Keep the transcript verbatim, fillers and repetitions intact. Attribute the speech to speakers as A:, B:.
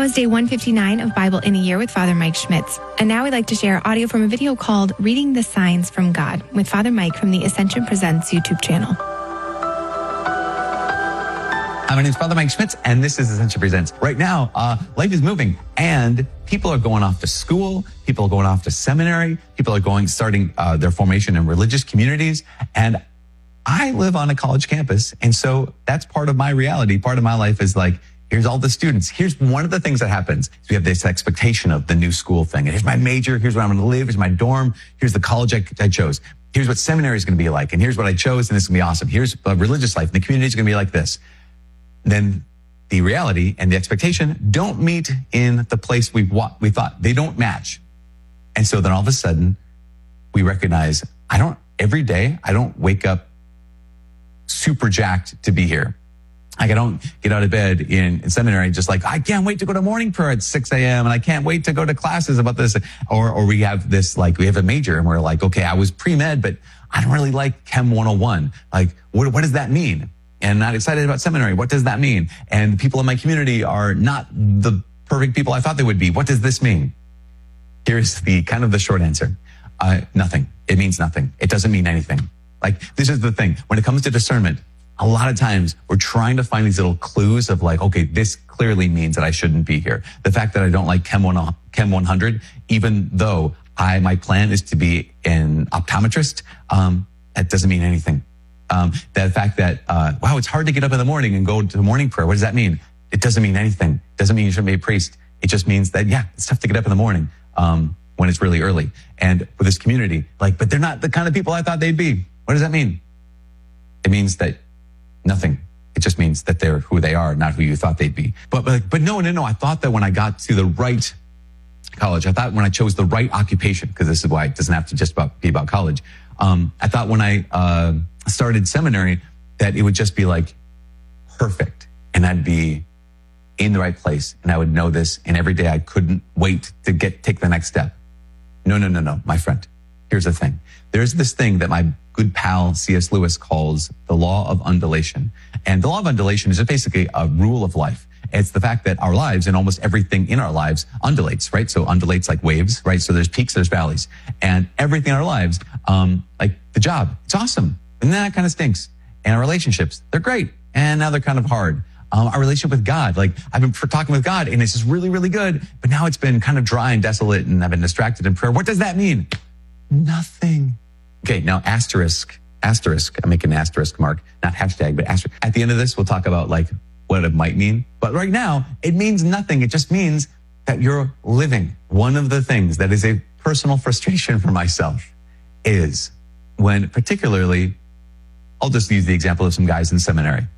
A: was day one fifty-nine of Bible in a Year with Father Mike Schmitz. And now we'd like to share audio from a video called Reading the Signs from God with Father Mike from the Ascension Presents YouTube channel.
B: Hi, my name is Father Mike Schmitz, and this is Ascension Presents. Right now, uh, life is moving, and people are going off to school, people are going off to seminary, people are going, starting uh, their formation in religious communities, and I live on a college campus, and so that's part of my reality. Part of my life is like, here's all the students. Here's one of the things that happens. So we have this expectation of the new school thing. And here's my major. Here's where I'm going to live. Here's my dorm. Here's the college I, I chose. Here's what seminary is going to be like. And here's what I chose. And this is going to be awesome. Here's a religious life. And the community is going to be like this. Then the reality and the expectation don't meet in the place we we thought. They don't match. And so then all of a sudden we recognize I don't, every day, I don't wake up super jacked to be here. Like I don't get out of bed in, in seminary just like, I can't wait to go to morning prayer at six a.m. and I can't wait to go to classes about this. Or, or we have this, like, we have a major and we're like, okay, I was pre-med, but I don't really like Chem one oh one. Like, what, what does that mean? And not excited about seminary. What does that mean? And people in my community are not the perfect people I thought they would be. What does this mean? Here's the kind of the short answer. Uh, nothing. It means nothing. It doesn't mean anything. Like, this is the thing. When it comes to discernment, a lot of times we're trying to find these little clues of like, okay, this clearly means that I shouldn't be here. The fact that I don't like Chem one hundred, even though I, my plan is to be an optometrist, um, that doesn't mean anything. Um, the fact that, uh, wow, it's hard to get up in the morning and go to morning prayer. What does that mean? It doesn't mean anything. It doesn't mean you shouldn't be a priest. It just means that, yeah, it's tough to get up in the morning, um, when it's really early. And with this community, like, but they're not the kind of people I thought they'd be. What does that mean? It means that nothing. It just means that they're who they are, not who you thought they'd be. But, but, but no, no, no. I thought that when I got to the right college, I thought when I chose the right occupation, because this is why it doesn't have to just about, be about college. Um, I thought when I, uh, started seminary that it would just be like perfect. And I'd be in the right place and I would know this. And every day I couldn't wait to get, take the next step. No, no, no, no, my friend. Here's the thing. There's this thing that my good pal C S Lewis calls the law of undulation. And the law of undulation is just basically a rule of life. It's the fact that our lives and almost everything in our lives undulates, right? So undulates like waves, right? So there's peaks, there's valleys. And everything in our lives, um, like the job, it's awesome. And then that kind of stinks. And our relationships, they're great. And now they're kind of hard. Um, our relationship with God, like I've been talking with God and it's just really, really good. But now it's been kind of dry and desolate and I've been distracted in prayer. What does that mean? Nothing. Okay, now asterisk, asterisk, I'm making an asterisk mark, not hashtag, but asterisk. At the end of this, we'll talk about like what it might mean. But right now, it means nothing. It just means that you're living. One of the things that is a personal frustration for myself is when particularly, I'll just use the example of some guys in seminary.